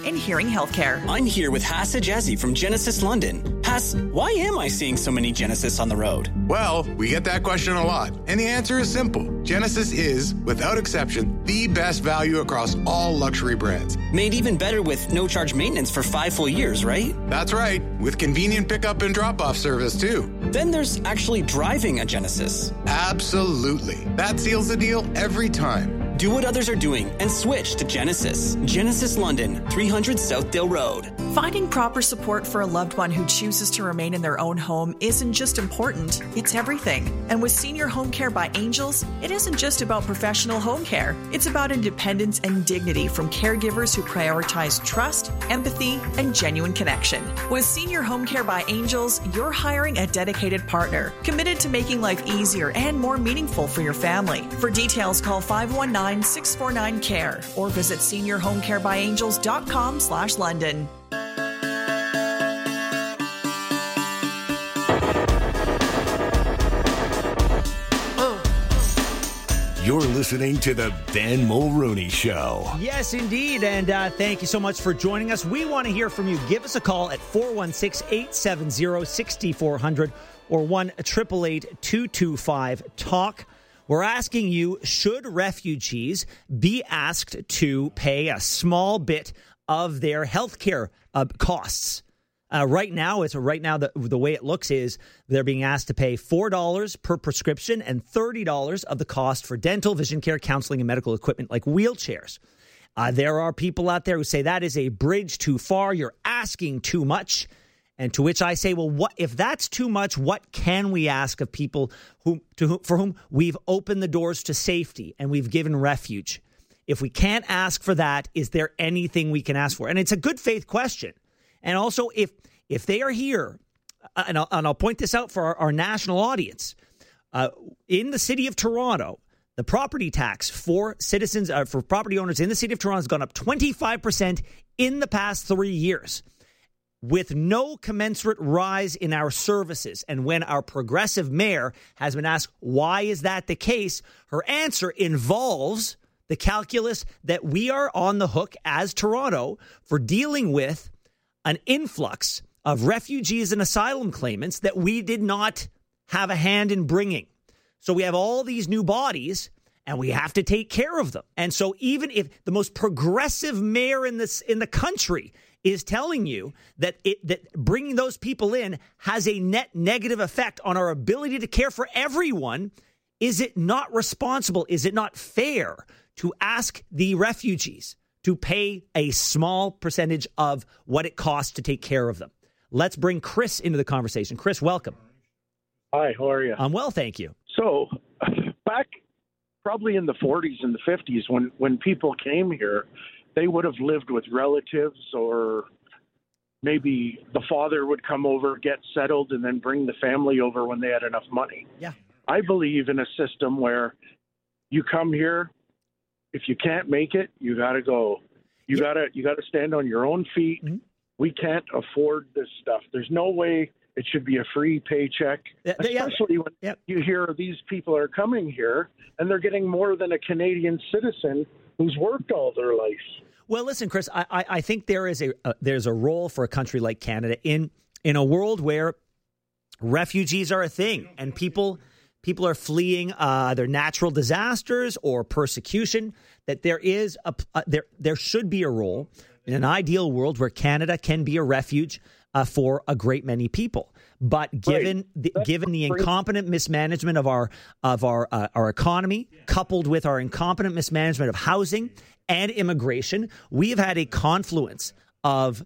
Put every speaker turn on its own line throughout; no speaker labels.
in hearing healthcare.
I'm here with Hass Ajazi from Genesis London. Hass, why am I seeing so many Genesis on the road?
Well, we get that question a lot, and the answer is simple. Genesis is, without exception, the best value across all luxury brands.
Made even better with no-charge maintenance for 5 full years, right?
That's right, with convenient pickup and drop-off service, too.
Then there's actually driving a Genesis.
Absolutely. That seals the deal every time.
Do what others are doing and switch to Genesis. Genesis London, 300 Southdale Road.
Finding proper support for a loved one who chooses to remain in their own home isn't just important, it's everything. And with Senior Home Care by Angels, it isn't just about professional home care. It's about independence and dignity from caregivers who prioritize trust, empathy, and genuine connection. With Senior Home Care by Angels, you're hiring a dedicated partner, committed to making life easier and more meaningful for your family. For details, call 519-649-CARE or visit seniorhomecarebyangels.com/London.
You're listening to the Ben Mulrooney Show.
Yes, indeed. And thank you so much for joining us. We want to hear from you. Give us a call at 416-870-6400 or 1-888-225-TALK. We're asking you, should refugees be asked to pay a small bit of their health care costs? Right now, the way it looks is they're being asked to pay $4 per prescription and $30 of the cost for dental, vision care, counseling, and medical equipment like wheelchairs. There are people out there who say that is a bridge too far. You're asking too much. And to which I say, well, what if that's too much? What can we ask of people for whom we've opened the doors to safety and we've given refuge? If we can't ask for that, is there anything we can ask for? And it's a good faith question. And also, if they are here, and I'll point this out for our national audience, in the city of Toronto, the property tax for citizens, for property owners in the city of Toronto has gone up 25% in the past 3 years, with no commensurate rise in our services. And when our progressive mayor has been asked, why is that the case? Her answer involves the calculus that we are on the hook as Toronto for dealing with an influx of refugees and asylum claimants that we did not have a hand in bringing. So we have all these new bodies and we have to take care of them. And so even if the most progressive mayor in the country is telling you that bringing those people in has a net negative effect on our ability to care for everyone, is it not responsible? Is it not fair to ask the refugees to pay a small percentage of what it costs to take care of them? Let's bring Chris into the conversation. Chris, welcome.
Hi, how are you?
I'm well, thank you.
So, back probably in the 40s and the 50s, when people came here, they would have lived with relatives, or maybe the father would come over, get settled, and then bring the family over when they had enough money.
Yeah.
I believe in a system where you come here, if you can't make it, you got to go. You got to stand on your own feet. Mm-hmm. We can't afford this stuff. There's no way it should be a free paycheck, especially when you hear these people are coming here and they're getting more than a Canadian citizen who's worked all their life.
Well, listen, Chris, I think there's a role for a country like Canada in a world where refugees are a thing and people are fleeing either natural disasters or persecution, that there should be a role in an ideal world where Canada can be a refuge for a great many people. But given the incompetent mismanagement of our economy, coupled with our incompetent mismanagement of housing and immigration, we have had a confluence of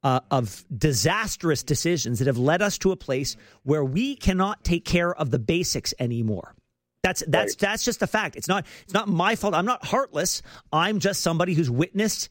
disastrous decisions that have led us to a place where we cannot take care of the basics anymore. That's just a fact. It's not my fault. I'm not heartless. I'm just somebody who's witnessed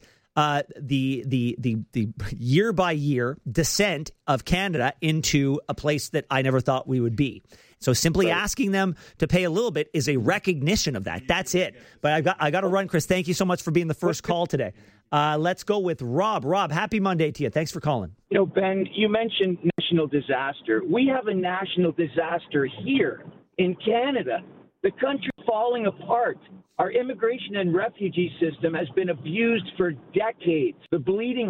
the year by year descent of Canada into a place that I never thought we would be. So simply asking them to pay a little bit is a recognition of that. That's it. But I got to run, Chris. Thank you so much for being the first call today. Let's go with Rob. Rob, happy Monday to you. Thanks for calling.
You know, Ben, you mentioned national disaster. We have a national disaster here in Canada. The country falling apart. Our immigration and refugee system has been abused for decades. The bleeding